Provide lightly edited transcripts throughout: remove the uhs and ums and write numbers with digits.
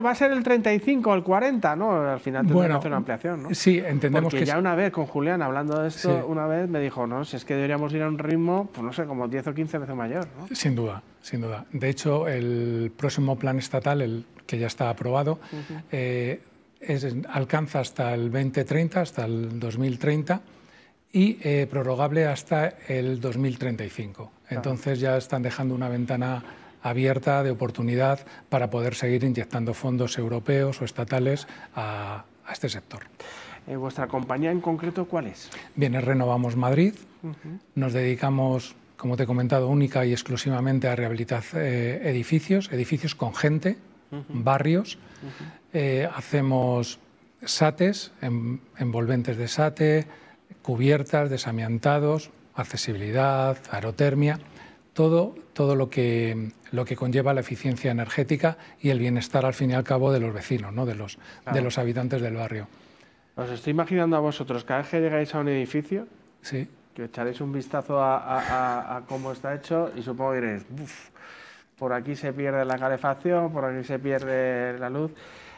Va a ser el 35 o el 40, ¿no? Al final tendrá que hacer una ampliación, ¿no? Sí, entendemos porque que... ya una vez con Julián, hablando de esto, una vez me dijo, no, si es que deberíamos ir a un ritmo, pues no sé, como 10 o 15 veces mayor, ¿no? Sin duda, sin duda. De hecho, el próximo plan estatal, el que ya está aprobado, alcanza hasta el 2030, hasta el 2030, y prorrogable hasta el 2035. Entonces ya están dejando una ventana abierta de oportunidad para poder seguir inyectando fondos europeos o estatales a este sector. ¿Vuestra compañía en concreto cuál es? Bien, es Renovamos Madrid. Nos dedicamos, como te he comentado, única y exclusivamente a rehabilitar edificios con gente, barrios. Hacemos SATES, envolventes de SATE, cubiertas, desamiantados, accesibilidad, aerotermia, todo lo que conlleva la eficiencia energética y el bienestar, al fin y al cabo, de los vecinos, ¿no? de los habitantes del barrio. Os estoy imaginando a vosotros, cada vez que llegáis a un edificio, sí, que echaréis un vistazo a cómo está hecho y supongo que diréis, por aquí se pierde la calefacción, por aquí se pierde la luz,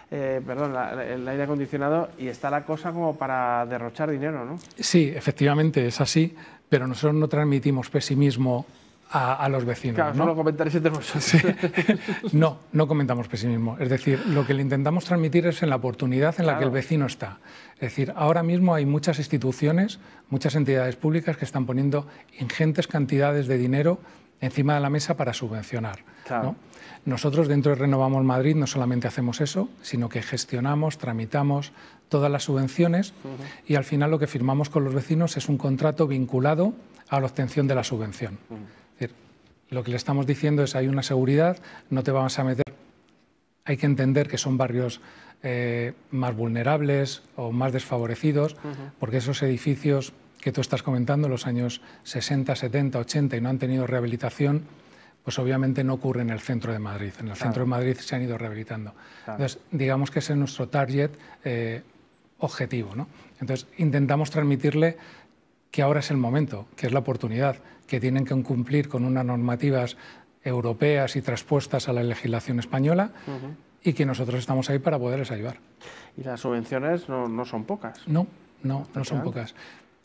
el aire acondicionado, y está la cosa como para derrochar dinero, ¿no? Sí, efectivamente es así, pero nosotros no transmitimos pesimismo a los vecinos. Claro, ¿no? solo comentaréis entre vosotros. Sí. No comentamos pesimismo. Es decir, lo que le intentamos transmitir es en la oportunidad en la que el vecino está. Es decir, ahora mismo hay muchas instituciones, muchas entidades públicas que están poniendo ingentes cantidades de dinero encima de la mesa para subvencionar. Claro. ¿no? Nosotros dentro de Renovamos Madrid no solamente hacemos eso, sino que gestionamos, tramitamos todas las subvenciones y al final lo que firmamos con los vecinos es un contrato vinculado a la obtención de la subvención. Es decir, lo que le estamos diciendo es hay una seguridad, no te vamos a meter. Hay que entender que son barrios más vulnerables o más desfavorecidos, porque esos edificios que tú estás comentando, los años 60, 70, 80 y no han tenido rehabilitación, pues obviamente no ocurre en el centro de Madrid. En el centro de Madrid se han ido rehabilitando. Entonces, digamos que ese es nuestro target objetivo, ¿no? Entonces, intentamos transmitirle que ahora es el momento, que es la oportunidad, que tienen que cumplir con unas normativas europeas y traspuestas a la legislación española y que nosotros estamos ahí para poderles ayudar. ¿Y las subvenciones no son pocas? No son pocas.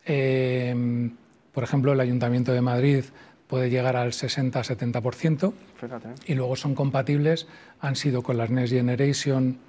Por ejemplo, el Ayuntamiento de Madrid puede llegar al 60-70%. Fíjate. Y luego son compatibles, han sido con las Next Generation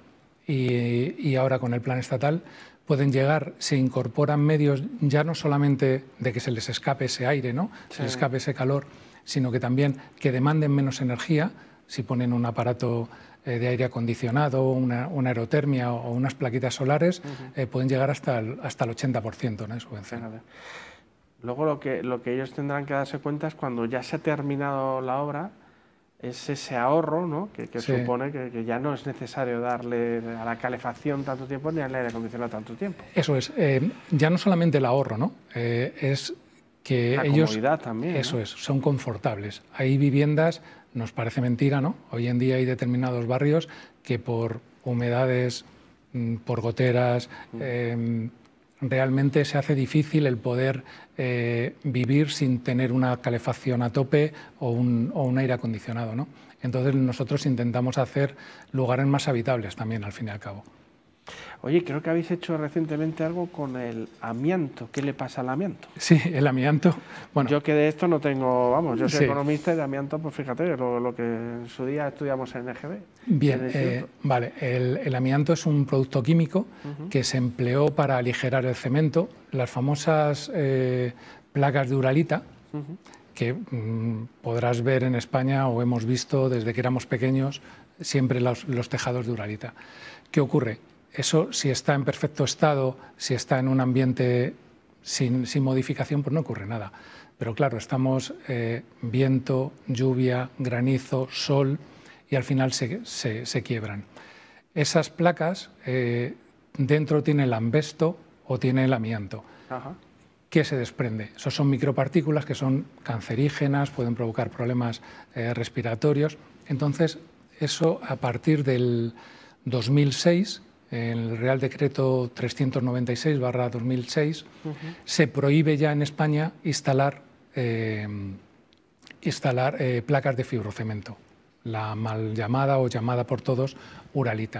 y ahora con el plan estatal, pueden llegar, se incorporan medios ya no solamente de que se les escape ese aire, ¿no? Se les escape ese calor, sino que también que demanden menos energía, si ponen un aparato de aire acondicionado, una aerotermia o unas plaquitas solares, pueden llegar hasta el 80%, ¿no? de subvención. Fíjate. Luego lo que ellos tendrán que darse cuenta es cuando ya se ha terminado la obra, es ese ahorro, ¿no? que supone que ya no es necesario darle a la calefacción tanto tiempo ni al aire acondicionado tanto tiempo. Eso es, ya no solamente el ahorro, ¿no? Es que la ellos... comodidad también. Eso ¿no? es, son confortables. Hay viviendas, nos parece mentira, ¿no? Hoy en día hay determinados barrios que por humedades, por goteras, realmente se hace difícil el poder vivir sin tener una calefacción a tope o un aire acondicionado, ¿no? Entonces nosotros intentamos hacer lugares más habitables también, al fin y al cabo. Oye, creo que habéis hecho recientemente algo con el amianto. ¿Qué le pasa al amianto? Sí, el amianto... Bueno, yo que de esto no tengo... Vamos, yo soy economista y de amianto, pues fíjate, lo que en su día estudiamos en EGB. Bien, vale. El amianto es un producto químico que se empleó para aligerar el cemento. Las famosas placas de Uralita, que podrás ver en España o hemos visto desde que éramos pequeños, siempre los tejados de Uralita. ¿Qué ocurre? Eso, si está en perfecto estado, si está en un ambiente sin modificación, pues no ocurre nada. Pero claro, estamos viento, lluvia, granizo, sol, y al final se quiebran. Esas placas, dentro tiene el asbesto o tiene el amianto. ¿Qué se desprende? Esos son micropartículas que son cancerígenas, pueden provocar problemas respiratorios. Entonces, eso a partir del 2006... en el Real Decreto 396/2006, se prohíbe ya en España instalar placas de fibrocemento, la mal llamada o llamada por todos Uralita.